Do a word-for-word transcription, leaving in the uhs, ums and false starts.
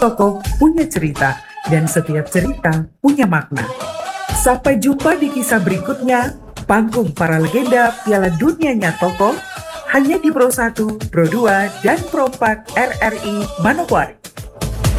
tokoh punya cerita, dan setiap cerita punya makna. Sampai jumpa di kisah berikutnya, panggung para legenda Piala Dunianya Tokoh, hanya di Pro satu, Pro dua, dan Pro empat R R I Manokwari.